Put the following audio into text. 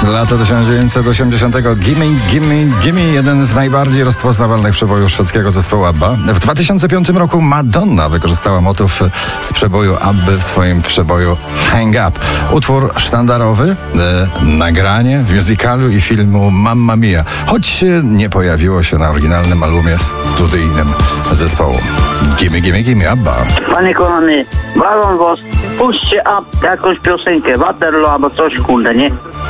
Lata 1980. Gimme, Gimme, Gimme, jeden z najbardziej rozpoznawalnych przebojów szwedzkiego zespołu ABBA. W 2005 roku Madonna wykorzystała motyw z przeboju ABBY w swoim przeboju Hang Up. Utwór sztandarowy, nagranie w musicalu i filmu Mamma Mia, choć nie pojawiło się na oryginalnym albumie studyjnym zespołu. Gimme, Gimme, Gimme, ABBA. Panie kochany, błagam was, puśćcie jakąś piosenkę, Waterloo albo coś, kurde, nie?